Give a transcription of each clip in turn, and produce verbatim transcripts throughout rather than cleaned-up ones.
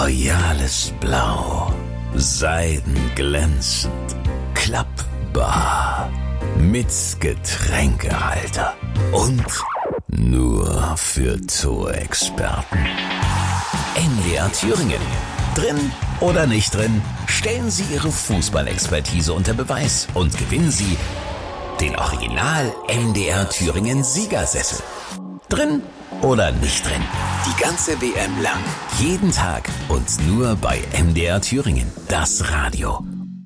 royales Blau, seidenglänzend, klappbar, mit Getränkehalter und nur für Zoo-Experten. M D R Thüringen. Drin oder nicht drin, stellen Sie Ihre Fußballexpertise unter Beweis und gewinnen Sie den Original M D R Thüringen Siegersessel. Drin oder nicht drin, die ganze W M lang, jeden Tag und nur bei M D R Thüringen, das Radio.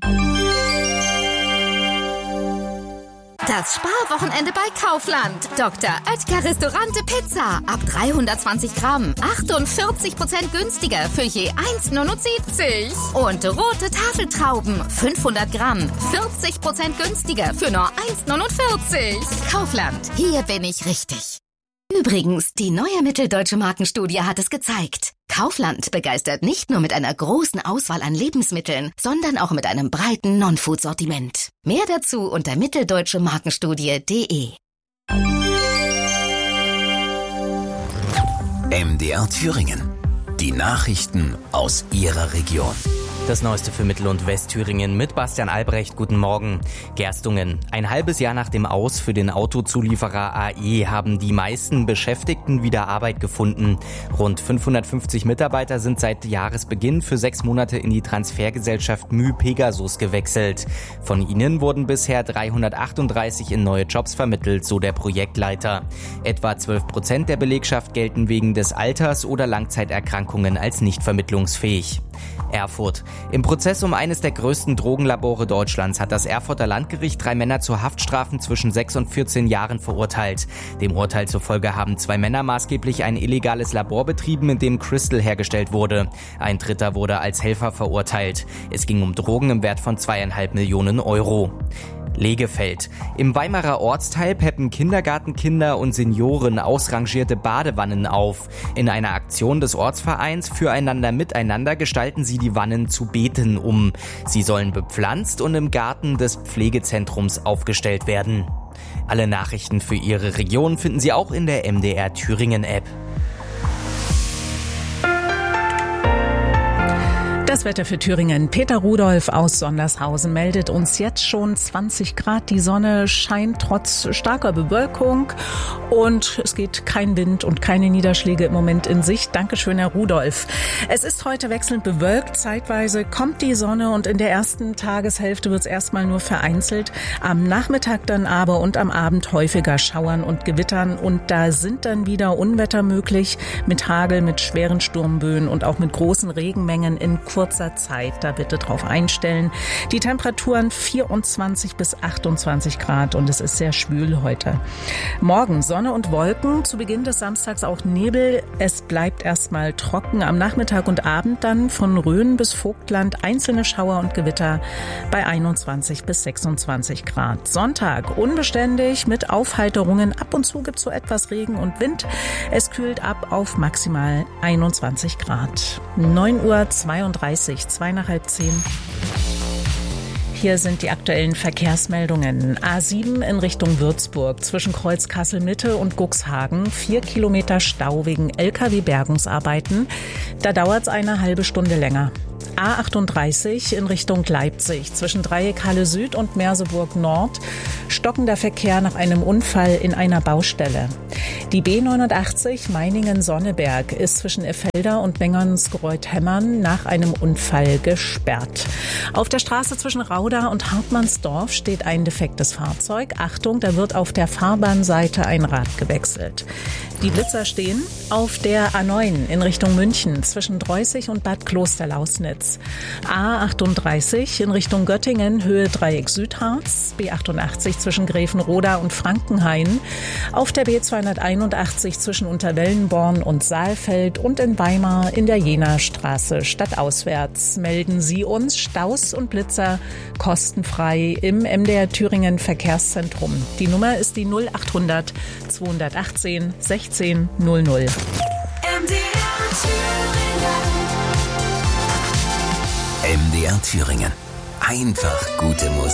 Das Sparwochenende bei Kaufland. Doktor Oetker Restaurante Pizza. Ab dreihundertzwanzig Gramm. achtundvierzig Prozent günstiger für je eins Komma neunundsiebzig. Und rote Tafeltrauben. fünfhundert Gramm. vierzig Prozent günstiger für nur eins Komma neunundvierzig. Kaufland. Hier bin ich richtig. Übrigens, die neue Mitteldeutsche Markenstudie hat es gezeigt. Kaufland begeistert nicht nur mit einer großen Auswahl an Lebensmitteln, sondern auch mit einem breiten Non-Food-Sortiment. Mehr dazu unter mitteldeutsche markenstudie punkt de. M D R Thüringen. Die Nachrichten aus Ihrer Region. Das Neueste für Mittel- und Westthüringen mit Bastian Albrecht. Guten Morgen. Gerstungen. Ein halbes Jahr nach dem Aus für den Autozulieferer A E haben die meisten Beschäftigten wieder Arbeit gefunden. Rund fünfhundertfünfzig Mitarbeiter sind seit Jahresbeginn für sechs Monate in die Transfergesellschaft Müh Pegasus gewechselt. Von ihnen wurden bisher dreihundertachtunddreißig in neue Jobs vermittelt, so der Projektleiter. Etwa zwölf Prozent der Belegschaft gelten wegen des Alters oder Langzeiterkrankungen als nicht vermittlungsfähig. Erfurt. Im Prozess um eines der größten Drogenlabore Deutschlands hat das Erfurter Landgericht drei Männer zu Haftstrafen zwischen sechs und vierzehn Jahren verurteilt. Dem Urteil zufolge haben zwei Männer maßgeblich ein illegales Labor betrieben, in dem Crystal hergestellt wurde. Ein dritter wurde als Helfer verurteilt. Es ging um Drogen im Wert von zweieinhalb Millionen Euro. Legefeld. Im Weimarer Ortsteil peppen Kindergartenkinder und Senioren ausrangierte Badewannen auf. In einer Aktion des Ortsvereins Füreinander Miteinander gestalten sie die Wannen zu Beeten um. Sie sollen bepflanzt und im Garten des Pflegezentrums aufgestellt werden. Alle Nachrichten für Ihre Region finden Sie auch in der M D R Thüringen App. Das Wetter für Thüringen. Peter Rudolph aus Sondershausen meldet uns jetzt schon zwanzig Grad. Die Sonne scheint trotz starker Bewölkung und es geht kein Wind und keine Niederschläge im Moment in Sicht. Dankeschön, Herr Rudolph. Es ist heute wechselnd bewölkt. Zeitweise kommt die Sonne und in der ersten Tageshälfte wird es erstmal nur vereinzelt. Am Nachmittag dann aber und am Abend häufiger Schauern und Gewittern. Und da sind dann wieder Unwetter möglich mit Hagel, mit schweren Sturmböen und auch mit großen Regenmengen in kurzer Zeit. Da bitte drauf einstellen. Die Temperaturen vierundzwanzig bis achtundzwanzig Grad und es ist sehr schwül heute. Morgen Sonne und Wolken, zu Beginn des Samstags auch Nebel. Es bleibt erstmal trocken. Am Nachmittag und Abend dann von Rhön bis Vogtland einzelne Schauer und Gewitter bei einundzwanzig bis sechsundzwanzig Grad. Sonntag unbeständig mit Aufheiterungen. Ab und zu gibt es so etwas Regen und Wind. Es kühlt ab auf maximal einundzwanzig Grad. neun Uhr zweiunddreißig, zwei nach halb zehn. Hier sind die aktuellen Verkehrsmeldungen. A sieben in Richtung Würzburg zwischen Kreuz Kassel-Mitte und Guxhagen. Vier Kilometer Stau wegen L K W-Bergungsarbeiten. Da dauert es eine halbe Stunde länger. A achtunddreißig in Richtung Leipzig zwischen Dreieckhalle Süd und Merseburg Nord. Stockender Verkehr nach einem Unfall in einer Baustelle. Die B neunundachtzig Meiningen-Sonneberg ist zwischen Effelder und Mengernsgreuth-Hemmern nach einem Unfall gesperrt. Auf der Straße zwischen Rauda und Hartmannsdorf steht ein defektes Fahrzeug. Achtung, da wird auf der Fahrbahnseite ein Rad gewechselt. Die Blitzer stehen auf der A neun in Richtung München zwischen Dreußig und Bad Klosterlausnitz. A achtunddreißig in Richtung Göttingen, Höhe Dreieck Südharz. B achtundachtzig zwischen Gräfenroda und Frankenhain. Auf der B zweihunderteinundachtzig zwischen Unterwellenborn und Saalfeld und in Weimar in der Jenastraße stadtauswärts. Melden Sie uns Staus und Blitzer kostenfrei im M D R Thüringen Verkehrszentrum. Die Nummer ist die null achthundert zweihundertachtzehn sechzehn null null. M D R Thüringen. M D R Thüringen. Einfach gute Musik.